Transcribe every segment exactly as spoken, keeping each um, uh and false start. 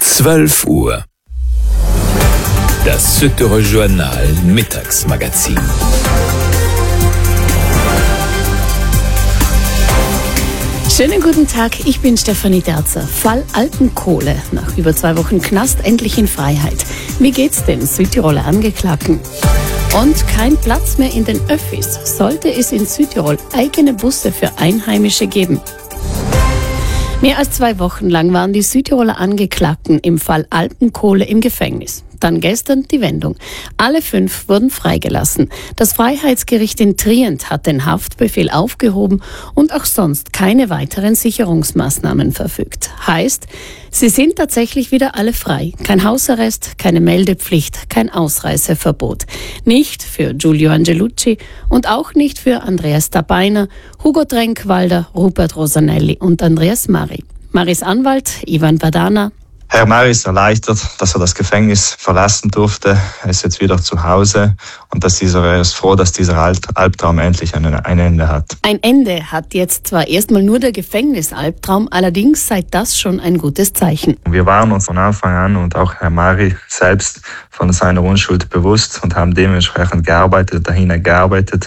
zwölf Uhr. Das Südtirol Journal Mittagsmagazin. Schönen guten Tag, ich bin Stefanie Derzer. Fall Alpenkohle. Nach über zwei Wochen Knast endlich in Freiheit. Wie geht's den Südtiroler Angeklagten? Und kein Platz mehr in den Öffis. Sollte es in Südtirol eigene Busse für Einheimische geben? Mehr als zwei Wochen lang waren die Südtiroler Angeklagten im Fall Alpenkohle im Gefängnis. Dann gestern die Wendung. Alle fünf wurden freigelassen. Das Freiheitsgericht in Trient hat den Haftbefehl aufgehoben und auch sonst keine weiteren Sicherungsmaßnahmen verfügt. Heißt, sie sind tatsächlich wieder alle frei. Kein Hausarrest, keine Meldepflicht, kein Ausreiseverbot. Nicht für Giulio Angelucci und auch nicht für Andreas Dabeiner, Hugo Trenkwalder, Rupert Rosanelli und Andreas Mari. Maris Anwalt Ivan Badana. Herr Mari ist erleichtert, dass er das Gefängnis verlassen durfte. Er ist jetzt wieder zu Hause und dass dieser, er ist froh, dass dieser Albtraum endlich ein, ein Ende hat. Ein Ende hat jetzt zwar erstmal nur der Gefängnisalbtraum, allerdings sei das schon ein gutes Zeichen. Wir waren uns von Anfang an und auch Herr Mari selbst von seiner Unschuld bewusst und haben dementsprechend gearbeitet, dahin gearbeitet.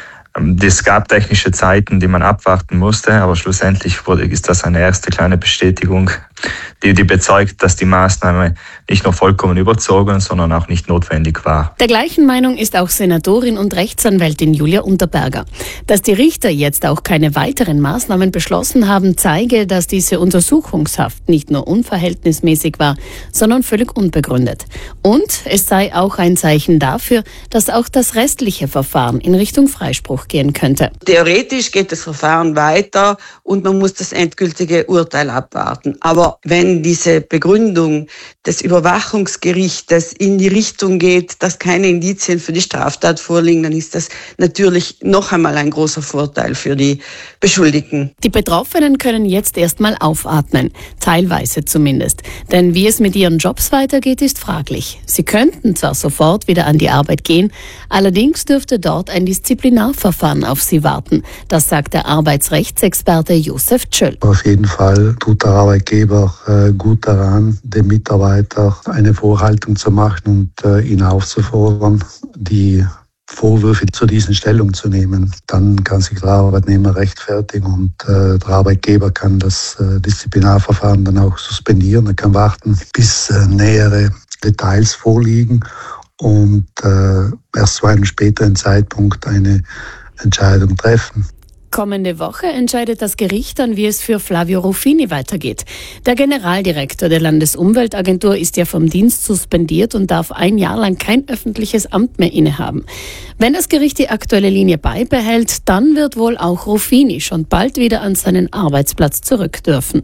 Es gab technische Zeiten, die man abwarten musste, aber schlussendlich wurde, ist das eine erste kleine Bestätigung, die, die bezeugt, dass die Maßnahme nicht nur vollkommen überzogen, sondern auch nicht notwendig war. Der gleichen Meinung ist auch Senatorin und Rechtsanwältin Julia Unterberger. Dass die Richter jetzt auch keine weiteren Maßnahmen beschlossen haben, zeige, dass diese Untersuchungshaft nicht nur unverhältnismäßig war, sondern völlig unbegründet. Und es sei auch ein Zeichen dafür, dass auch das restliche Verfahren in Richtung Freispruch gehen könnte. Theoretisch geht das Verfahren weiter und man muss das endgültige Urteil abwarten. Aber wenn diese Begründung des Überwachungsgerichtes in die Richtung geht, dass keine Indizien für die Straftat vorliegen, dann ist das natürlich noch einmal ein großer Vorteil für die Beschuldigten. Die Betroffenen können jetzt erstmal aufatmen, teilweise zumindest. Denn wie es mit ihren Jobs weitergeht, ist fraglich. Sie könnten zwar sofort wieder an die Arbeit gehen, allerdings dürfte dort ein Disziplinarverfahren auf sie warten. Das sagt der Arbeitsrechtsexperte Josef Tschöll. Auf jeden Fall tut der Arbeitgeber äh, gut daran, dem Mitarbeiter eine Vorhaltung zu machen und äh, ihn aufzufordern, die Vorwürfe zu diesen Stellung zu nehmen. Dann kann sich der Arbeitnehmer rechtfertigen und äh, der Arbeitgeber kann das äh, Disziplinarverfahren dann auch suspendieren. Er kann warten, bis äh, nähere Details vorliegen und äh, erst zu einem späteren Zeitpunkt eine Entscheidung treffen. Kommende Woche entscheidet das Gericht dann, wie es für Flavio Ruffini weitergeht. Der Generaldirektor der Landesumweltagentur ist ja vom Dienst suspendiert und darf ein Jahr lang kein öffentliches Amt mehr innehaben. Wenn das Gericht die aktuelle Linie beibehält, dann wird wohl auch Ruffini schon bald wieder an seinen Arbeitsplatz zurück dürfen.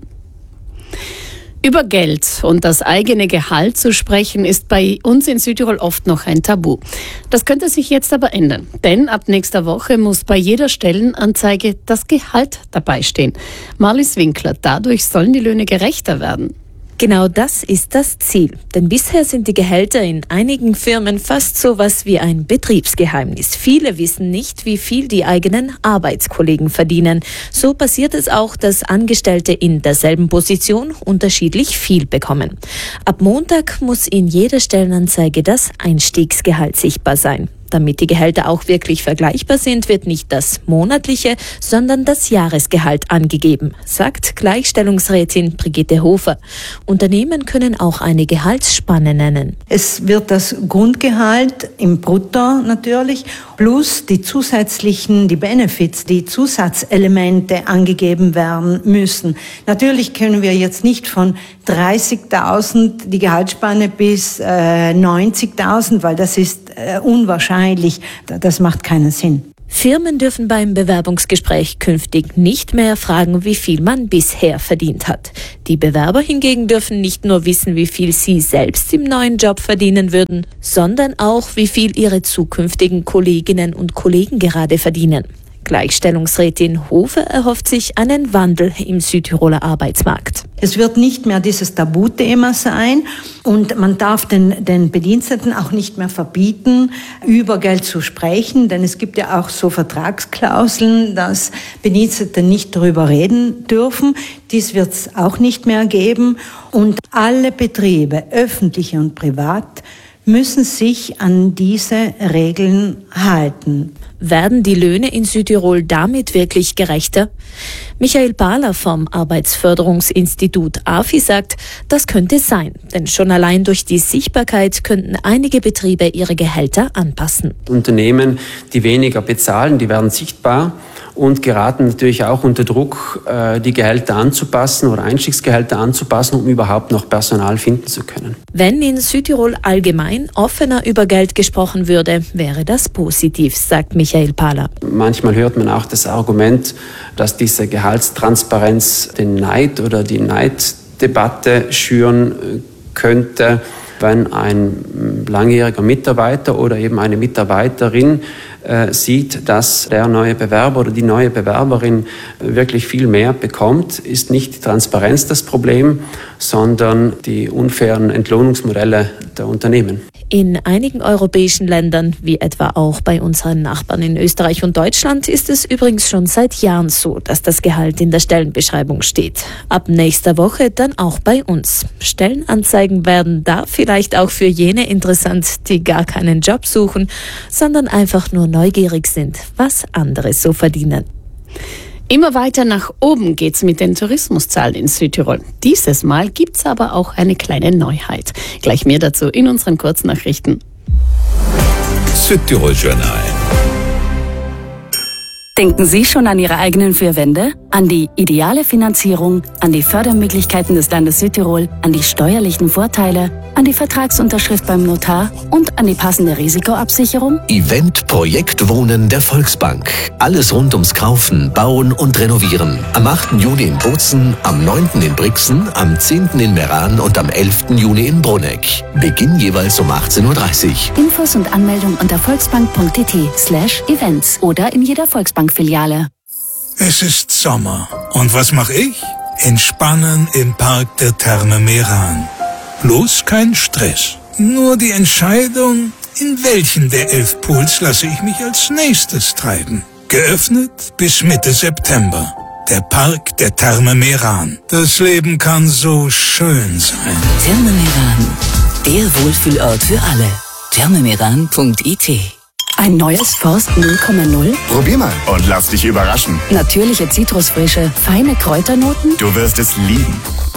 Über Geld und das eigene Gehalt zu sprechen, ist bei uns in Südtirol oft noch ein Tabu. Das könnte sich jetzt aber ändern, denn ab nächster Woche muss bei jeder Stellenanzeige das Gehalt dabei stehen. Marlies Winkler, dadurch sollen die Löhne gerechter werden. Genau das ist das Ziel. Denn bisher sind die Gehälter in einigen Firmen fast so was wie ein Betriebsgeheimnis. Viele wissen nicht, wie viel die eigenen Arbeitskollegen verdienen. So passiert es auch, dass Angestellte in derselben Position unterschiedlich viel bekommen. Ab Montag muss in jeder Stellenanzeige das Einstiegsgehalt sichtbar sein. Damit die Gehälter auch wirklich vergleichbar sind, wird nicht das monatliche, sondern das Jahresgehalt angegeben, sagt Gleichstellungsrätin Brigitte Hofer. Unternehmen können auch eine Gehaltsspanne nennen. Es wird das Grundgehalt im Brutto natürlich plus die zusätzlichen, die Benefits, die Zusatzelemente angegeben werden müssen. Natürlich können wir jetzt nicht von dreißigtausend die Gehaltsspanne bis äh, neunzigtausend, weil das ist äh, unwahrscheinlich. Das macht keinen Sinn. Firmen dürfen beim Bewerbungsgespräch künftig nicht mehr fragen, wie viel man bisher verdient hat. Die Bewerber hingegen dürfen nicht nur wissen, wie viel sie selbst im neuen Job verdienen würden, sondern auch, wie viel ihre zukünftigen Kolleginnen und Kollegen gerade verdienen. Gleichstellungsrätin Hofe erhofft sich einen Wandel im Südtiroler Arbeitsmarkt. Es wird nicht mehr dieses Tabuthema sein und man darf den, den Bediensteten auch nicht mehr verbieten, über Geld zu sprechen, denn es gibt ja auch so Vertragsklauseln, dass Bedienstete nicht darüber reden dürfen. Dies wird es auch nicht mehr geben und alle Betriebe, öffentliche und privat, müssen sich an diese Regeln halten. Werden die Löhne in Südtirol damit wirklich gerechter? Michael Pahler vom Arbeitsförderungsinstitut A F I sagt, das könnte sein. Denn schon allein durch die Sichtbarkeit könnten einige Betriebe ihre Gehälter anpassen. Unternehmen, die weniger bezahlen, die werden sichtbar und geraten natürlich auch unter Druck, die Gehälter anzupassen oder Einstiegsgehälter anzupassen, um überhaupt noch Personal finden zu können. Wenn in Südtirol allgemein offener über Geld gesprochen würde, wäre das positiv, sagt Michael Pahler. Manchmal hört man auch das Argument, dass diese Gehaltstransparenz den Neid oder die Neiddebatte schüren könnte, wenn ein langjähriger Mitarbeiter oder eben eine Mitarbeiterin äh, sieht, dass der neue Bewerber oder die neue Bewerberin wirklich viel mehr bekommt, ist nicht die Transparenz das Problem, sondern die unfairen Entlohnungsmodelle der Unternehmen. In einigen europäischen Ländern, wie etwa auch bei unseren Nachbarn in Österreich und Deutschland, ist es übrigens schon seit Jahren so, dass das Gehalt in der Stellenbeschreibung steht. Ab nächster Woche dann auch bei uns. Stellenanzeigen werden da vielleicht auch für jene interessant, die gar keinen Job suchen, sondern einfach nur neugierig sind, was andere so verdienen. Immer weiter nach oben geht's mit den Tourismuszahlen in Südtirol. Dieses Mal gibt's aber auch eine kleine Neuheit. Gleich mehr dazu in unseren Kurznachrichten. Südtirol Journal. Denken Sie schon an Ihre eigenen vier Wände? An die ideale Finanzierung, an die Fördermöglichkeiten des Landes Südtirol, an die steuerlichen Vorteile, an die Vertragsunterschrift beim Notar und an die passende Risikoabsicherung? Event Projekt Wohnen der Volksbank. Alles rund ums Kaufen, Bauen und Renovieren. Am achten Juni in Bozen, am neunten in Brixen, am zehnten in Meran und am elften Juni in Bruneck. Beginn jeweils um achtzehn Uhr dreißig. Infos und Anmeldung unter volksbank.tt slash events oder in jeder Volksbank-Filiale. Es ist Sommer. Und was mache ich? Entspannen im Park der Therme Meran. Bloß kein Stress. Nur die Entscheidung, in welchen der elf Pools lasse ich mich als nächstes treiben. Geöffnet bis Mitte September. Der Park der Therme Meran. Das Leben kann so schön sein. Therme Meran. Der Wohlfühlort für alle. thermemeran punkt it. Ein neues Forst null Komma null? Probier mal und lass dich überraschen. Natürliche Zitrusfrische, feine Kräuternoten? Du wirst es lieben.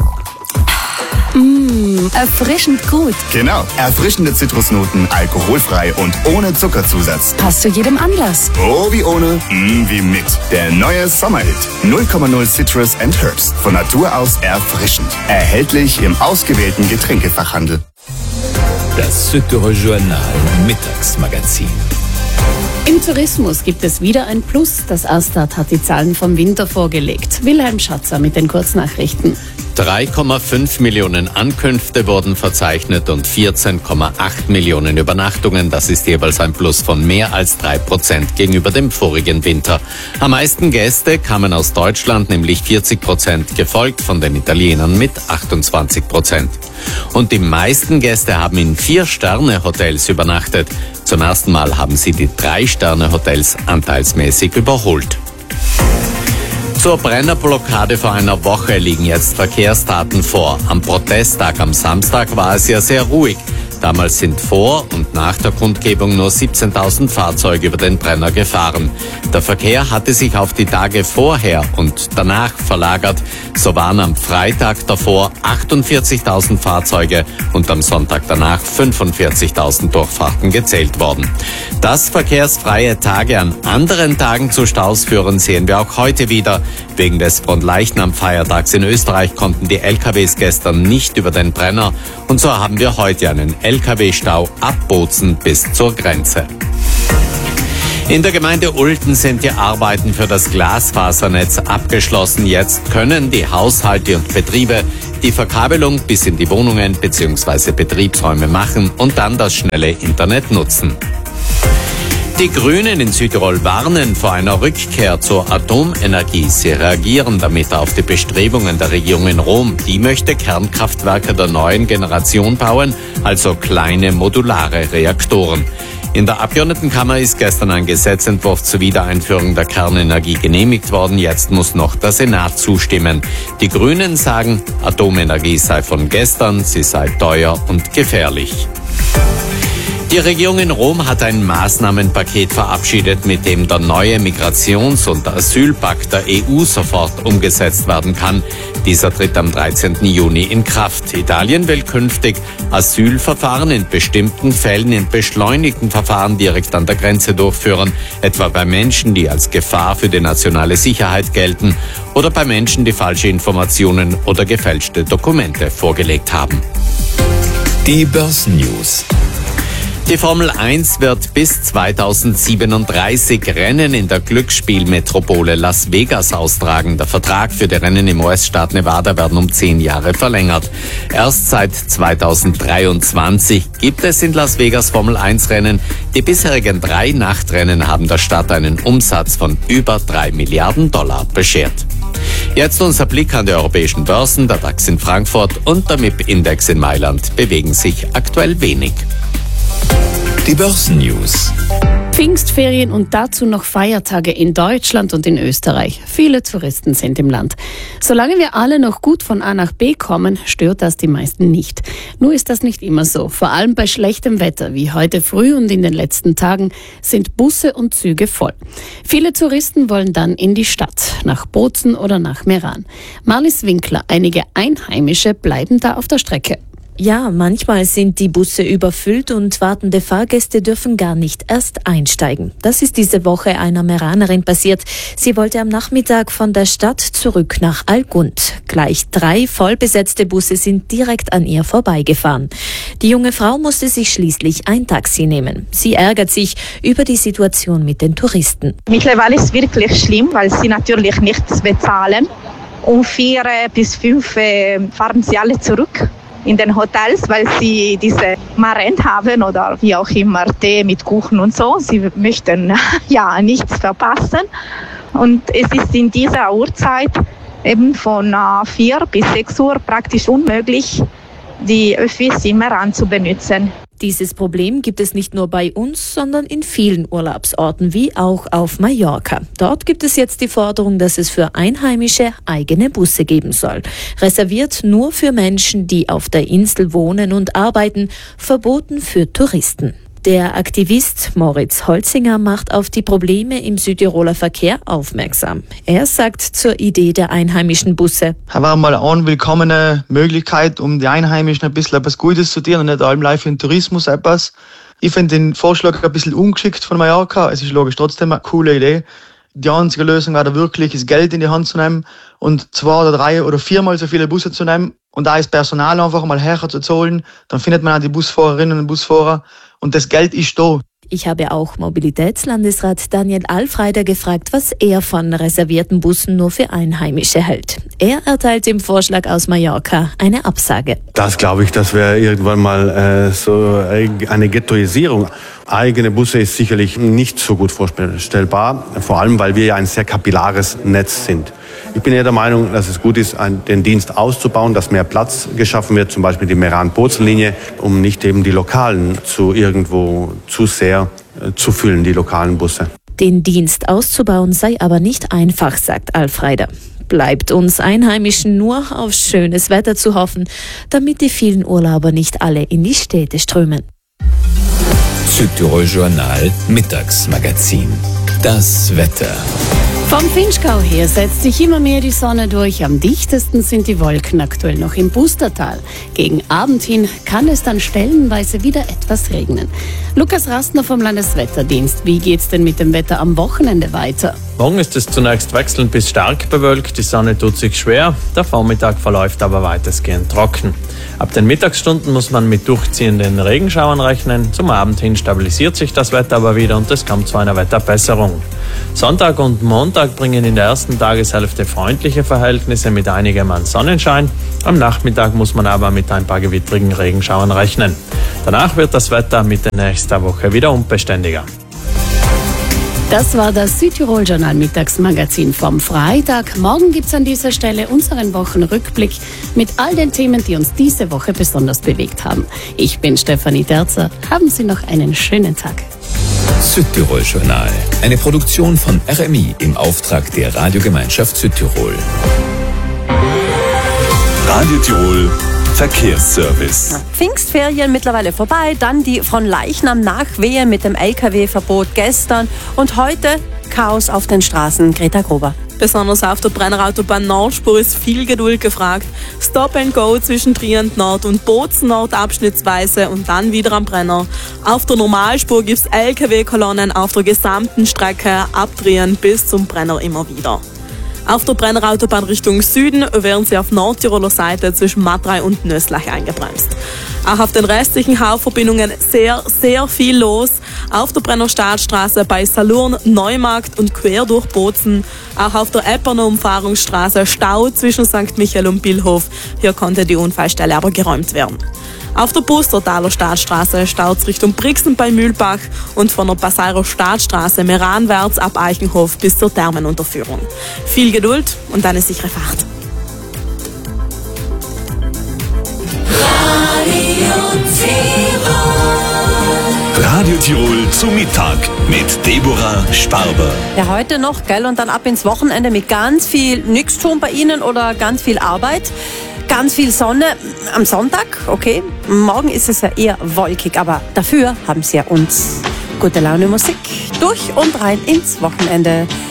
Mmh, erfrischend gut. Genau, erfrischende Zitrusnoten, alkoholfrei und ohne Zuckerzusatz. Passt zu jedem Anlass. Oh, wie ohne, mm, wie mit. Der neue Sommerhit. null Komma null Citrus and Herbs. Von Natur aus erfrischend. Erhältlich im ausgewählten Getränkefachhandel. Das Südtirol Journal Mittagsmagazin. Im Tourismus gibt es wieder ein Plus. Das Astat hat die Zahlen vom Winter vorgelegt. Wilhelm Schatzer mit den Kurznachrichten. drei Komma fünf Millionen Ankünfte wurden verzeichnet und vierzehn Komma acht Millionen Übernachtungen. Das ist jeweils ein Plus von mehr als drei Prozent gegenüber dem vorigen Winter. Am meisten Gäste kamen aus Deutschland, nämlich vierzig Prozent, gefolgt von den Italienern mit achtundzwanzig Prozent. Und die meisten Gäste haben in Vier-Sterne-Hotels übernachtet. Zum ersten Mal haben sie die Drei-Sterne-Hotels anteilsmäßig überholt. Zur Brennerblockade vor einer Woche liegen jetzt Verkehrstaten vor. Am Protesttag am Samstag war es ja sehr ruhig. Damals sind vor und nach der Kundgebung nur siebzehntausend Fahrzeuge über den Brenner gefahren. Der Verkehr hatte sich auf die Tage vorher und danach verlagert. So waren am Freitag davor achtundvierzigtausend Fahrzeuge und am Sonntag danach fünfundvierzigtausend Durchfahrten gezählt worden. Dass verkehrsfreie Tage an anderen Tagen zu Staus führen, sehen wir auch heute wieder. Wegen des Fronleichnam-Feiertags in Österreich konnten die L K Ws gestern nicht über den Brenner und so haben wir heute einen L K W-Stau ab Bozen bis zur Grenze. In der Gemeinde Ulten sind die Arbeiten für das Glasfasernetz abgeschlossen. Jetzt können die Haushalte und Betriebe die Verkabelung bis in die Wohnungen bzw. Betriebsräume machen und dann das schnelle Internet nutzen. Die Grünen in Südtirol warnen vor einer Rückkehr zur Atomenergie. Sie reagieren damit auf die Bestrebungen der Regierung in Rom. Die möchte Kernkraftwerke der neuen Generation bauen, also kleine modulare Reaktoren. In der Abgeordnetenkammer ist gestern ein Gesetzentwurf zur Wiedereinführung der Kernenergie genehmigt worden. Jetzt muss noch der Senat zustimmen. Die Grünen sagen, Atomenergie sei von gestern, sie sei teuer und gefährlich. Die Regierung in Rom hat ein Maßnahmenpaket verabschiedet, mit dem der neue Migrations- und Asylpakt der E U sofort umgesetzt werden kann. Dieser tritt am dreizehnten Juni in Kraft. Italien will künftig Asylverfahren in bestimmten Fällen in beschleunigten Verfahren direkt an der Grenze durchführen, etwa bei Menschen, die als Gefahr für die nationale Sicherheit gelten oder bei Menschen, die falsche Informationen oder gefälschte Dokumente vorgelegt haben. Die Börsennews. Die Formel eins wird bis zweitausendsiebenunddreißig Rennen in der Glücksspielmetropole Las Vegas austragen. Der Vertrag für die Rennen im U S-Staat Nevada werden um zehn Jahre verlängert. Erst seit zweitausenddreiundzwanzig gibt es in Las Vegas Formel eins Rennen. Die bisherigen drei Nachtrennen haben der Stadt einen Umsatz von über drei Milliarden Dollar beschert. Jetzt unser Blick an die europäischen Börsen. Der DAX in Frankfurt und der M I P-Index in Mailand bewegen sich aktuell wenig. Die Börsennews. Pfingstferien und dazu noch Feiertage in Deutschland und in Österreich. Viele Touristen sind im Land. Solange wir alle noch gut von A nach B kommen, stört das die meisten nicht. Nur ist das nicht immer so. Vor allem bei schlechtem Wetter, wie heute früh und in den letzten Tagen, sind Busse und Züge voll. Viele Touristen wollen dann in die Stadt, nach Bozen oder nach Meran. Marlies Winkler, einige Einheimische bleiben da auf der Strecke. Ja, manchmal sind die Busse überfüllt und wartende Fahrgäste dürfen gar nicht erst einsteigen. Das ist diese Woche einer Meranerin passiert. Sie wollte am Nachmittag von der Stadt zurück nach Algund. Gleich drei vollbesetzte Busse sind direkt an ihr vorbeigefahren. Die junge Frau musste sich schließlich ein Taxi nehmen. Sie ärgert sich über die Situation mit den Touristen. Mittlerweile ist es wirklich schlimm, weil sie natürlich nichts bezahlen. Um vier bis fünf fahren sie alle zurück in den Hotels, weil sie diese Marent haben oder wie auch immer Tee mit Kuchen und so. Sie möchten ja nichts verpassen. Und es ist in dieser Uhrzeit eben von vier bis sechs Uhr praktisch unmöglich, die Öffis in Meran zu benutzen. Dieses Problem gibt es nicht nur bei uns, sondern in vielen Urlaubsorten, wie auch auf Mallorca. Dort gibt es jetzt die Forderung, dass es für Einheimische eigene Busse geben soll. Reserviert nur für Menschen, die auf der Insel wohnen und arbeiten, verboten für Touristen. Der Aktivist Moritz Holzinger macht auf die Probleme im Südtiroler Verkehr aufmerksam. Er sagt zur Idee der einheimischen Busse: Das war mal eine unwillkommene Möglichkeit, um die Einheimischen ein bisschen etwas Gutes zu tun und nicht allem live für den Tourismus etwas. Ich finde den Vorschlag ein bisschen ungeschickt von Mallorca. Es ist logisch trotzdem eine coole Idee. Die einzige Lösung wäre da wirklich, das Geld in die Hand zu nehmen und zwei oder drei oder viermal so viele Busse zu nehmen und da das Personal einfach mal her zu zahlen. Dann findet man auch die Busfahrerinnen und Busfahrer. Und das Geld ist da. Ich habe auch Mobilitätslandesrat Daniel Alfreider gefragt, was er von reservierten Bussen nur für Einheimische hält. Er erteilt dem Vorschlag aus Mallorca eine Absage. Das glaube ich, das wäre irgendwann mal äh, so eine Ghettoisierung. Eigene Busse ist sicherlich nicht so gut vorstellbar, vor allem weil wir ja ein sehr kapillares Netz sind. Ich bin eher der Meinung, dass es gut ist, den Dienst auszubauen, dass mehr Platz geschaffen wird, zum Beispiel die Meran-Bozen-Linie, um nicht eben die Lokalen zu irgendwo zu sehr äh, zu füllen, die lokalen Busse. Den Dienst auszubauen sei aber nicht einfach, sagt Alfreider. Bleibt uns Einheimischen nur auf schönes Wetter zu hoffen, damit die vielen Urlauber nicht alle in die Städte strömen. Südtirol Journal Mittagsmagazin. Das Wetter. Vom Vinschgau her setzt sich immer mehr die Sonne durch. Am dichtesten sind die Wolken aktuell noch im Pustertal. Gegen Abend hin kann es dann stellenweise wieder etwas regnen. Lukas Rastner vom Landeswetterdienst. Wie geht's denn mit dem Wetter am Wochenende weiter? Morgen ist es zunächst wechselnd bis stark bewölkt. Die Sonne tut sich schwer. Der Vormittag verläuft aber weitestgehend trocken. Ab den Mittagsstunden muss man mit durchziehenden Regenschauern rechnen. Zum Abend hin stabilisiert sich das Wetter aber wieder und es kommt zu einer Wetterbesserung. Sonntag und Montag bringen in der ersten Tageshälfte freundliche Verhältnisse mit einigem an Sonnenschein. Am Nachmittag muss man aber mit ein paar gewittrigen Regenschauern rechnen. Danach wird das Wetter Mitte nächster Woche wieder unbeständiger. Das war das Südtirol-Journal Mittagsmagazin vom Freitag. Morgen gibt es an dieser Stelle unseren Wochenrückblick mit all den Themen, die uns diese Woche besonders bewegt haben. Ich bin Stefanie Terzer. Haben Sie noch einen schönen Tag. Südtirol-Journal. Eine Produktion von R M I im Auftrag der Radiogemeinschaft Südtirol. Radio Tirol Verkehrsservice. Pfingstferien mittlerweile vorbei, dann die von Leichnam Nachwehen mit dem L K W-Verbot gestern und heute Chaos auf den Straßen. Greta Gruber. Besonders auf der Brenner Autobahn Nordspur ist viel Geduld gefragt. Stop and Go zwischen Trient Nord und Bozen Nord abschnittsweise und dann wieder am Brenner. Auf der Normalspur gibt es L K W-Kolonnen auf der gesamten Strecke ab Trient bis zum Brenner immer wieder. Auf der Brenner Autobahn Richtung Süden werden sie auf Nordtiroler Seite zwischen Matrei und Nöslach eingebremst. Auch auf den restlichen Hauptverbindungen sehr, sehr viel los. Auf der Brenner Staatsstraße bei Salurn, Neumarkt und quer durch Bozen. Auch auf der Epperner Umfahrungsstraße Stau zwischen Sankt Michael und Billhof. Hier konnte die Unfallstelle aber geräumt werden. Auf der Pustertaler Staatsstraße staut es Richtung Brixen bei Mühlbach und von der Passairer Staatsstraße meranwärts ab Eichenhof bis zur Thermenunterführung. Viel Geduld und eine sichere Fahrt. Radio Tirol zu Mittag mit Deborah Sparber. Ja, heute noch, gell? Und dann ab ins Wochenende mit ganz viel nix tun bei Ihnen oder ganz viel Arbeit. Ganz viel Sonne am Sonntag, okay. Morgen ist es ja eher wolkig, aber dafür haben Sie ja uns gute Laune Musik durch und rein ins Wochenende.